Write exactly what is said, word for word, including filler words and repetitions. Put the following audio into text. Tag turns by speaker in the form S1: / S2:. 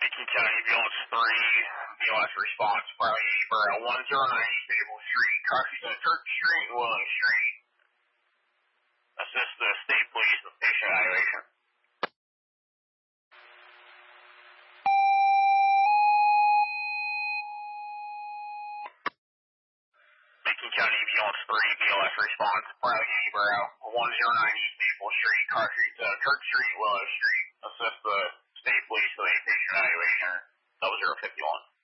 S1: Macon County Ambulance three, B L S response, Brownie Borough, one zero nine East Maple Street, crossing to Church Street, Willing Street. Assist the state police with patient evaluation. Macon County Ambulance three, B L S response, Brownie Borough, one zero nine East Maple Street, crossing to Church Street, Willow Street. Assist the state police with a patient evaluation. Double zero fifty one.